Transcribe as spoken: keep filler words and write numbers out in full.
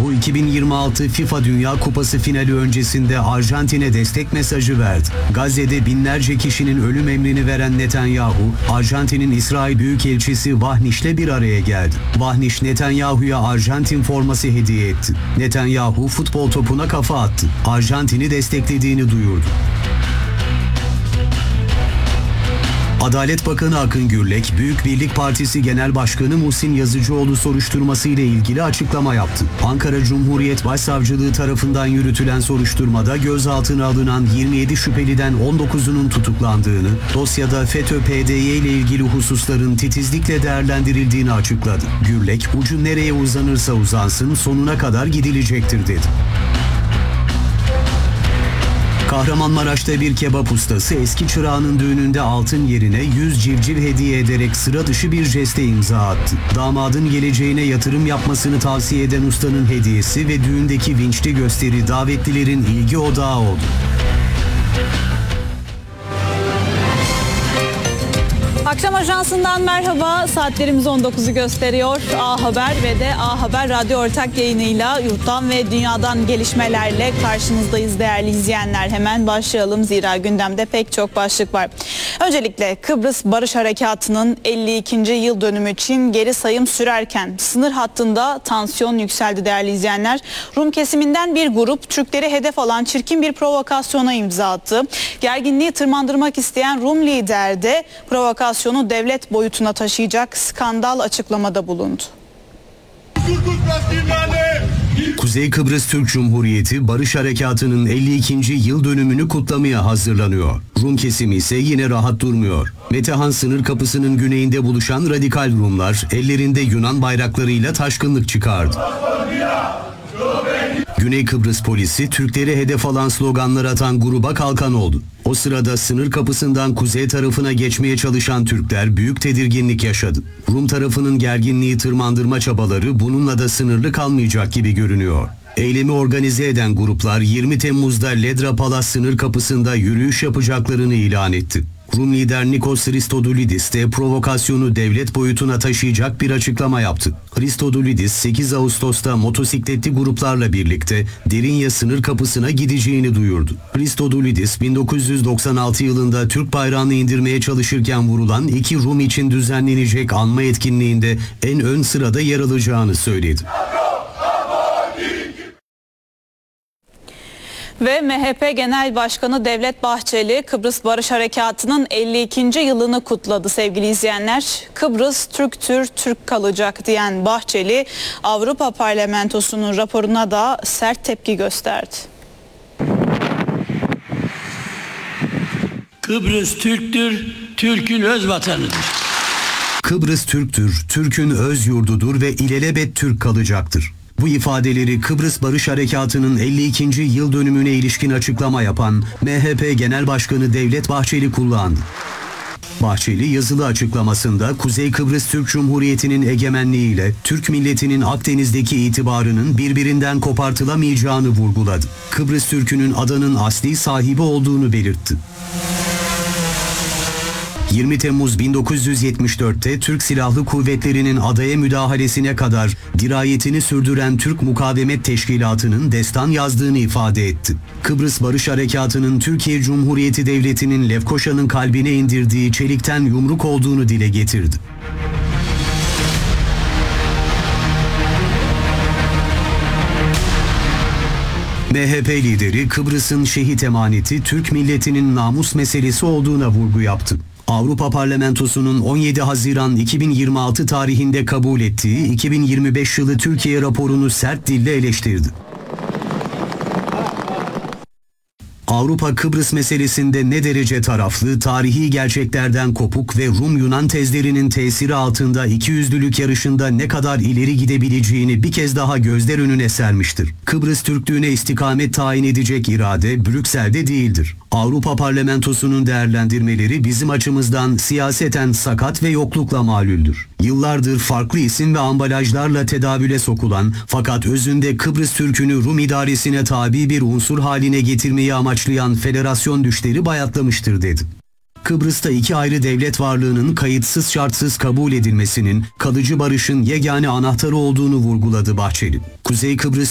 Netanyahu iki bin yirmi altı FIFA Dünya Kupası finali öncesinde Arjantin'e destek mesajı verdi. Gazze'de binlerce kişinin ölüm emrini veren Netanyahu, Arjantin'in İsrail Büyükelçisi Vahniş'le bir araya geldi. Vahniş Netanyahu'ya Arjantin forması hediye etti. Netanyahu futbol topuna kafa attı. Arjantin'i desteklediğini duyurdu. Adalet Bakanı Akın Gürlek, Büyük Birlik Partisi Genel Başkanı Muhsin Yazıcıoğlu soruşturması ile ilgili açıklama yaptı. Ankara Cumhuriyet Başsavcılığı tarafından yürütülen soruşturmada gözaltına alınan yirmi yedi şüpheliden on dokuzunun tutuklandığını, dosyada FETÖ-P D Y ile ilgili hususların titizlikle değerlendirildiğini açıkladı. Gürlek, ucu nereye uzanırsa uzansın sonuna kadar gidilecektir dedi. Kahramanmaraş'ta bir kebap ustası eski çırağının düğününde altın yerine yüz civciv hediye ederek sıra dışı bir jeste imza attı. Damadın geleceğine yatırım yapmasını tavsiye eden ustanın hediyesi ve düğündeki vinçli gösteri davetlilerin ilgi odağı oldu. Akşam Ajansı'ndan merhaba. Saatlerimiz on dokuzu gösteriyor. A Haber ve de A Haber Radyo ortak yayınıyla yurttan ve dünyadan gelişmelerle karşınızdayız değerli izleyenler. Hemen başlayalım zira gündemde pek çok başlık var. Öncelikle Kıbrıs Barış Harekatı'nın elli ikinci yıl dönümü için geri sayım sürerken sınır hattında tansiyon yükseldi değerli izleyenler. Rum kesiminden bir grup Türkleri hedef alan çirkin bir provokasyona imza attı. Gerginliği tırmandırmak isteyen Rum lider de provokasyonu devlet boyutuna taşıyacak skandal açıklamada bulundu. Kuzey Kıbrıs Türk Cumhuriyeti Barış Harekatı'nın elli ikinci yıl dönümünü kutlamaya hazırlanıyor. Rum kesimi ise yine rahat durmuyor. Metehan sınır kapısının güneyinde buluşan radikal Rumlar ellerinde Yunan bayraklarıyla taşkınlık çıkardı. Güney Kıbrıs polisi Türkleri hedef alan sloganlar atan gruba kalkan oldu. O sırada sınır kapısından kuzey tarafına geçmeye çalışan Türkler büyük tedirginlik yaşadı. Rum tarafının gerginliği tırmandırma çabaları bununla da sınırlı kalmayacak gibi görünüyor. Eylemi organize eden gruplar yirmi Temmuz'da Ledra Palas sınır kapısında yürüyüş yapacaklarını ilan etti. Rum lider Nikos Christodoulidis de provokasyonu devlet boyutuna taşıyacak bir açıklama yaptı. Christodoulidis sekiz Ağustos'ta motosikletli gruplarla birlikte Derinya sınır kapısına gideceğini duyurdu. Christodoulidis bin dokuz yüz doksan altı yılında Türk bayrağını indirmeye çalışırken vurulan iki Rum için düzenlenecek anma etkinliğinde en ön sırada yer alacağını söyledi. Ve M H P Genel Başkanı Devlet Bahçeli Kıbrıs Barış Harekatı'nın elli ikinci yılını kutladı sevgili izleyenler. Kıbrıs Türktür, Türk kalacak diyen Bahçeli Avrupa Parlamentosu'nun raporuna da sert tepki gösterdi. Kıbrıs Türktür, Türk'ün öz vatanıdır. Kıbrıs Türktür, Türk'ün öz yurdudur ve ilelebet Türk kalacaktır. Bu ifadeleri Kıbrıs Barış Harekatı'nın elli ikinci yıl dönümüne ilişkin açıklama yapan M H P Genel Başkanı Devlet Bahçeli kullandı. Bahçeli yazılı açıklamasında Kuzey Kıbrıs Türk Cumhuriyeti'nin egemenliğiyle Türk milletinin Akdeniz'deki itibarının birbirinden kopartılamayacağını vurguladı. Kıbrıs Türk'ünün adanın asli sahibi olduğunu belirtti. yirmi Temmuz bin dokuz yüz yetmiş dört'te Türk Silahlı Kuvvetleri'nin adaya müdahalesine kadar dirayetini sürdüren Türk Mukavemet Teşkilatı'nın destan yazdığını ifade etti. Kıbrıs Barış Harekatı'nın Türkiye Cumhuriyeti Devleti'nin Lefkoşa'nın kalbine indirdiği çelikten yumruk olduğunu dile getirdi. M H P lideri Kıbrıs'ın şehit emaneti Türk milletinin namus meselesi olduğuna vurgu yaptı. Avrupa Parlamentosu'nun on yedi Haziran iki bin yirmi altı tarihinde kabul ettiği iki bin yirmi beş yılı Türkiye raporunu sert dille eleştirdi. Avrupa Kıbrıs meselesinde ne derece taraflı, tarihi gerçeklerden kopuk ve Rum-Yunan tezlerinin tesiri altında ikiyüzlülük yarışında ne kadar ileri gidebileceğini bir kez daha gözler önüne sermiştir. Kıbrıs Türklüğüne istikamet tayin edecek irade Brüksel'de değildir. Avrupa Parlamentosu'nun değerlendirmeleri bizim açımızdan siyaseten sakat ve yoklukla malüldür. Yıllardır farklı isim ve ambalajlarla tedavüle sokulan fakat özünde Kıbrıs Türk'ünü Rum idaresine tabi bir unsur haline getirmeyi amaçlayan federasyon düşleri bayatlamıştır dedi. Kıbrıs'ta iki ayrı devlet varlığının kayıtsız şartsız kabul edilmesinin kalıcı barışın yegane anahtarı olduğunu vurguladı Bahçeli. Kuzey Kıbrıs